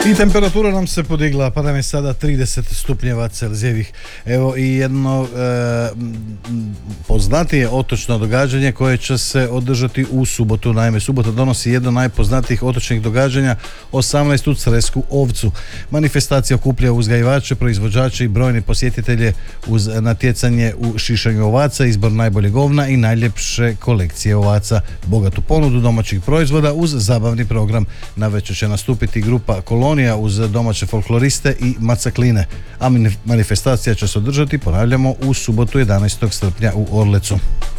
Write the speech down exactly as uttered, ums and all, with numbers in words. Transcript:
I temperatura nam se podigla, pa nam je sada trideset stupnjeva Celzijevih. Evo i jedno e, poznatije otočno događanje koje će se održati u subotu. Naime, subota donosi jedno najpoznatijih otočnih događanja, osamnaestu Cresku ovcu. Manifestacija okuplja uzgajivače, proizvođače i brojne posjetitelje uz natjecanje u šišanju ovaca, izbor najboljeg ovna i najljepše kolekcije ovaca. Bogatu ponudu domaćih proizvoda uz zabavni program. Navečer će nastupiti grupa Kolonija uz domaće folkloriste i macakline, a manifestacija će se održati, ponavljamo, u subotu jedanaestog srpnja u Orlecu.